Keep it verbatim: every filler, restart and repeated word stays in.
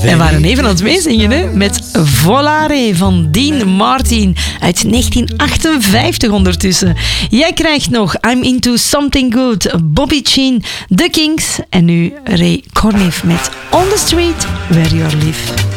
En waren even aan het meezingen, hè? Met Volare van Dean Martin uit negentien achtenvijftig ondertussen. Jij krijgt nog I'm Into Something Good, Bobby Sheen, The Kings en nu Ray Conniff met On the Street Where You Live.